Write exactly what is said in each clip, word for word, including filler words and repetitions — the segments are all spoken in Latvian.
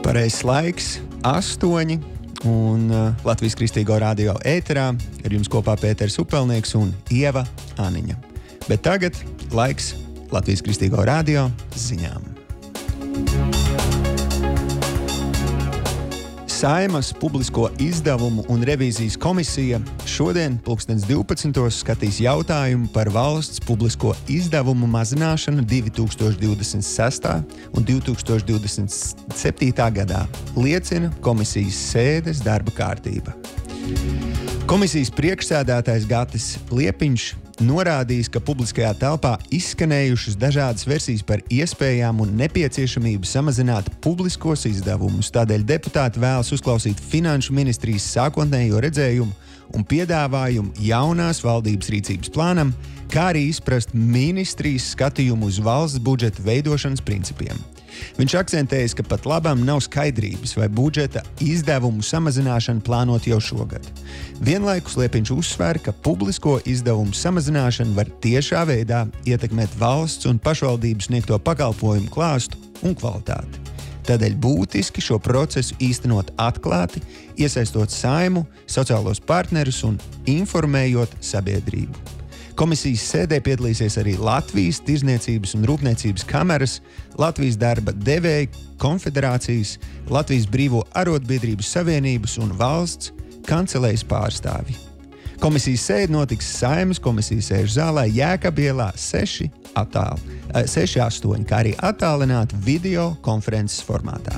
Pareizs laiks, astoņi, un uh, Latvijas Kristīgo radio ēterā ar jums kopā Pēters Upelnieks un Ieva Aniņa. Bet tagad laiks Latvijas Kristīgo radio ziņām. Saeimas publisko izdevumu un revīzijas komisija šodien pulkstens divpadsmitos skatīs jautājumu par valsts publisko izdevumu mazināšanu divi tūkstoši divdesmit sestā un divi tūkstoši divdesmit septītā gadā, liecina komisijas sēdes darba kārtība. Komisijas priekšsēdētājs Gatis Liepiņš norādījis, ka publiskajā telpā izskanējušas dažādas versijas par iespējām un nepieciešamību samazināt publiskos izdevumus. Tādēļ deputāti vēlas uzklausīt Finanšu ministrijas sākotnējo redzējumu un piedāvājumu jaunās valdības rīcības plānam, kā arī izprast ministrijas skatījumu uz valsts budžeta veidošanas principiem. Viņš akcentējas, ka pat labam nav skaidrības, vai budžeta izdevumu samazināšana plānot jau šogad. Vienlaikus Liepiņš uzsver, ka publisko izdevumu samazināšana var tiešā veidā ietekmēt valsts un pašvaldības sniegto pakalpojumu klāstu un kvalitāti. Tādēļ būtiski šo procesu īstenot atklāti, iesaistot Saeimu, sociālos partnerus un informējot sabiedrību. Komisijas sēdē piedalīsies arī Latvijas Tirzniecības un Rūpniecības kameras, Latvijas darba devēju konfederācijas, Latvijas Brīvo arotbiedrību savienības un valsts kancelējas pārstāvji. Komisijas sēde notiks Saeimas komisijas sēžu zālē Jēkabielā seši astoņi, kā arī attālināti video konferences formātā.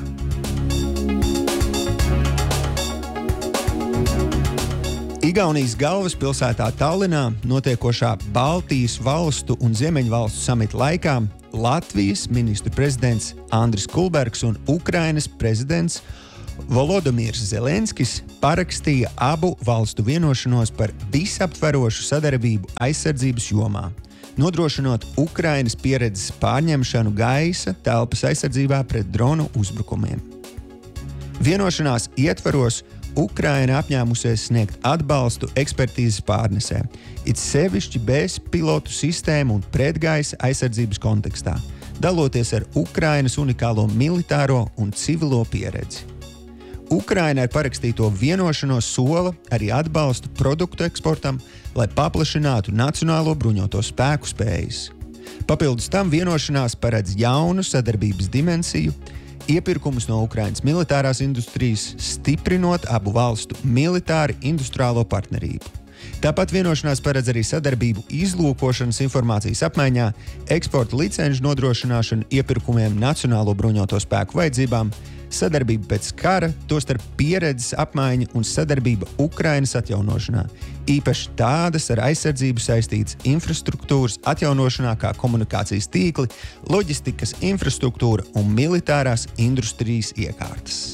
Igaunijas galvaspilsētā Tallinā notiekošā Baltijas valstu un Ziemeļvalstu samita laikā Latvijas ministru prezidents Andris Kulbergs un Ukrainas prezidents Volodimirs Zelenskis parakstīja abu valstu vienošanos par visaptverošu sadarbību aizsardzības jomā, nodrošinot Ukrainas pieredzes pārņemšanu gaisa telpas aizsardzībā pret dronu uzbrukumiem. Vienošanās ietvaros Ukraina apņēmusies sniegt atbalstu ekspertīzes pārnesē, it sevišķi bezpilotu sistēmu un pretgaisa aizsardzības kontekstā, daloties ar Ukrainas unikālo militāro un civilo pieredzi. Ukraina ar parakstīto vienošanos sola arī atbalstu produktu eksportam, lai paplašinātu nacionālo bruņoto spēku spējas. Papildus tam vienošanās paredz jaunu sadarbības dimensiju, iepirkumus no Ukrainas militārās industrijas, stiprinot abu valstu militāri industriālo partnerību. Tāpat vienošanās paredz arī sadarbību izlūkošanas informācijas apmaiņā, eksporta licenču nodrošināšanu iepirkumiem nacionālo bruņoto spēku vajadzībām, sadarbību pēc kara, tostarp pieredzes apmaiņa un sadarbība Ukrainas atjaunošanā, īpaši tādas ar aizsardzību saistītas infrastruktūras atjaunošanā kā komunikācijas tīkli, loģistikas infrastruktūra un militārās industrijas iekārtas.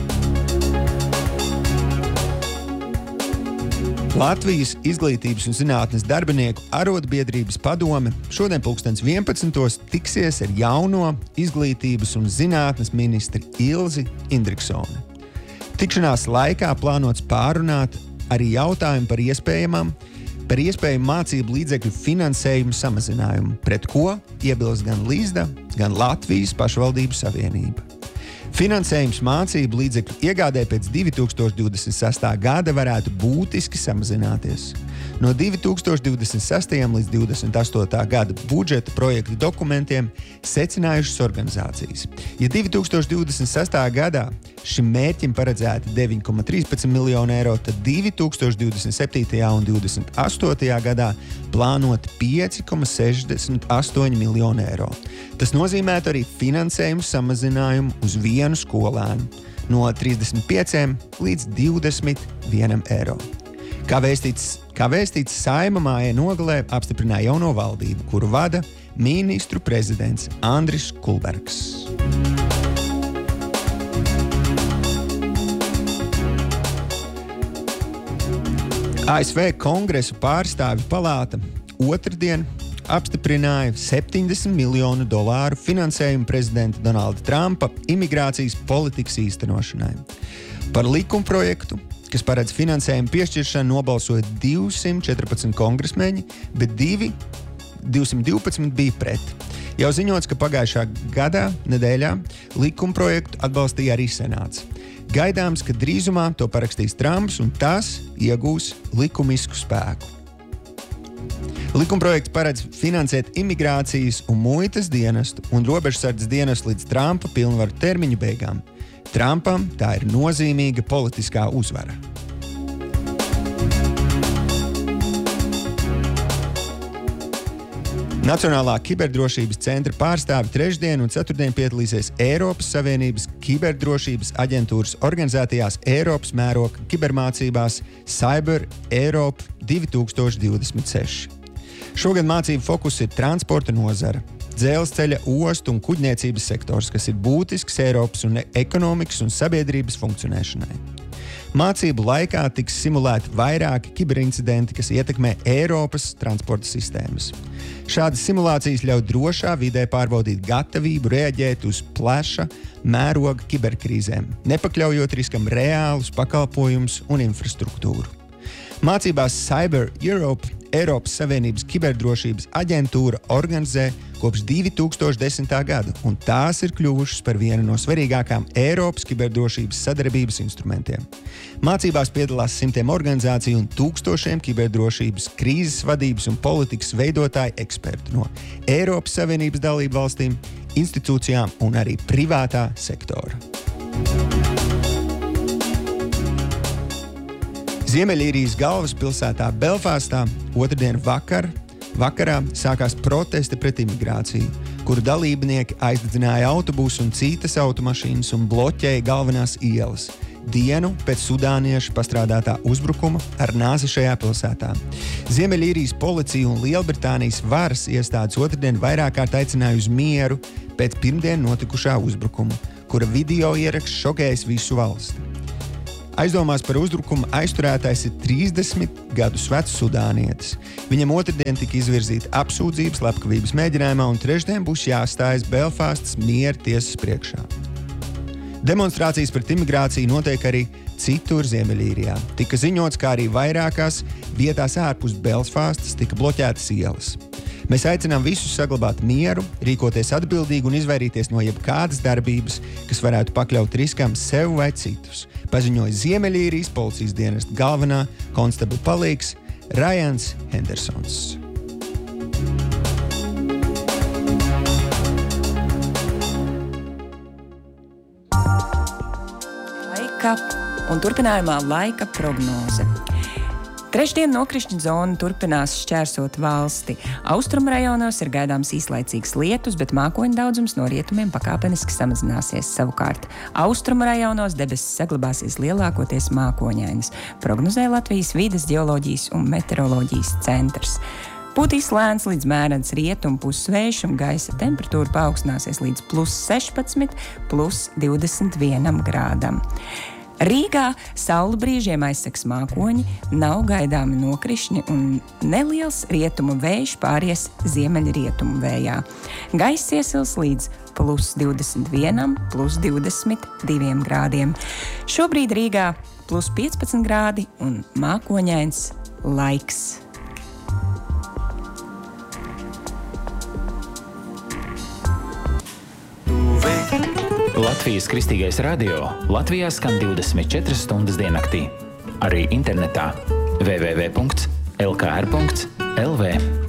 Latvijas Izglītības un zinātnes darbinieku arotbiedrības padome šodien pulkstens vienpadsmitos tiksies ar jauno izglītības un zinātnes ministri Ilzi Indriksoni. Tikšanās laikā plānots pārunāt arī jautājumu par iespējamām, par iespējamu mācību līdzekļu finansējumu samazinājumu, pret ko iebilst gan Līsda, gan Latvijas pašvaldību savienība. Finansējums mācību līdzekļu iegādē pēc divi tūkstoši divdesmit sestā gada varētu būtiski samazināties. No divi tūkstoši divdesmit sestajā līdz divdesmit astotā gada budžeta projektu dokumentiem secinājušas organizācijas. Ja divi tūkstoši divdesmit sestā gadā šim mērķim paredzēti deviņi komats trīspadsmit miljoni eiro, tad divi tūkstoši divdesmit septītajā un divdesmit astotajā gadā plānot pieci komats sešdesmit astoņi miljoni eiro. Tas nozīmētu arī finansējumu samazinājumu uz vienu skolēnu no trīsdesmit pieciem līdz divdesmit vienam eiro. Kā vēstīts, kā vēstīts Saeima māja nogalē apstiprināja jauno valdību, kuru vada ministru prezidents Andris Kulbergs. A S V Kongresu pārstāvju palāta otrdien apstiprināja septiņdesmit miljonu dolāru finansējumu prezidenta Donalda Trumpa imigrācijas politikas īstenošanai. Par likumprojektu, kas paredz finansējumu piešķiršanu, nobalsoja divsimt četrpadsmit kongresmeņi, bet divi, divsimt divpadsmit bija pret. Jau ziņots, ka pagājušā gadā nedēļā likumprojektu atbalstīja arī Senāts. Gaidāms, ka drīzumā to parakstīs Trumps un tas iegūs likumisku spēku. Likumprojekts paredz finansēt imigrācijas un muitas dienestu un robežsardzes dienestu līdz Trumpa pilnvaru termiņu beigām. Trumpam tā ir nozīmīga politiskā uzvara. Nacionālā kiberdrošības centra pārstāvi trešdien un ceturtdien piedalīsies Eiropas Savienības kiberdrošības aģentūras organizētajās Eiropas mēroga kibermācībās Cyber Europe divi tūkstoši divdesmit seši. Šogad mācību fokus ir transporta nozara, dzelzceļa, ostu un kuģniecības sektors, kas ir būtisks Eiropas un ekonomikas un sabiedrības funkcionēšanai. Mācību laikā tiks simulēti vairāki kiberincidenti, kas ietekmē Eiropas transporta sistēmas. Šādas simulācijas ļauj drošā vidē pārbaudīt gatavību reaģēt uz plaša mēroga kiberkrīzēm, nepakļaujot riskam reālus pakalpojumus un infrastruktūru. Mācībās Cyber Europe Eiropas Savienības kiberdrošības aģentūra organizē kopš divi tūkstoši desmitā gada, un tās ir kļuvušas par vienu no svarīgākām Eiropas kiberdrošības sadarbības instrumentiem. Mācībās piedalās simtiem organizāciju un tūkstošiem kiberdrošības, krīzes vadības un politikas veidotāju ekspertu no Eiropas Savienības dalību valstīm, institūcijām un arī privātā sektora. Ziemeļīrijas galvaspilsētā Belfastā otrdien vakar, vakarā sākās protesti pret imigrāciju, kuru dalībnieki aizdedzināja autobusu un citas automašīnas un bloķēja galvenās ielas dienu pēc sudāniešu pastrādātā uzbrukuma ar nāzi šajā pilsētā. Ziemeļīrijas policija un Lielbritānijas varas iestādes otrdien vairāk kārt aicināja uz mieru pēc pirmdien notikušā uzbrukuma, kura video ieraksts šokējis visu valsti. Aizdomās par uzbrukumu aizturētais ir trīsdesmit gadus vecs sudānietis. Viņam otrdien tika izvirzīta apsūdzības slepkavības mēģinājumā un trešdien būs jāstājas Belfastas miera tiesas priekšā. Demonstrācijas pret imigrāciju notiek arī citur Ziemeļīrijā. Tika ziņots, kā arī vairākās vietās ārpus Belfastas tika bloķētas ielas. Mēs aicinām visus saglabāt mieru, rīkoties atbildīgi un izvairīties no jebkādas darbības, kas varētu pakļaut riskam sev vai citus, paziņoja Ziemeļīrijas policijas dienesta galvenā konstabla palīgs Rajans Hendersons. Laika un turpinājumā laika prognoze. Trešdien nokrišņu zona turpinās šķērsot valsti. Austrumu rajonos ir gaidāms īslaicīgs lietus, bet mākoņu daudzums no rietumiem pakāpeniski samazināsies. Savukārt austrumu rajonos debesis saglabāsies lielākoties mākoņainas, prognozē Latvijas Vides ģeoloģijas un meteoroloģijas centrs. Pūtīs lēns līdz mērens rietumu pusvējš un gaisa temperatūra paaugstināsies līdz plus sešpadsmit, plus divdesmit vienam grādam. Rīgā saule brīžiem aizsegs mākoņi, nav gaidāmi nokrišņi un neliels rietumu vējš pāries ziemeļrietumu vējā. Gaiss iesils līdz plus divdesmit vienam, plus divdesmit diviem grādiem. Šobrīd Rīgā plus piecpadsmit grādi un mākoņains laiks. Latvijas Kristīgais radio Latvijā skan divdesmit četras stundas diennaktī. Arī internetā w w w punkts l k r punkts l v.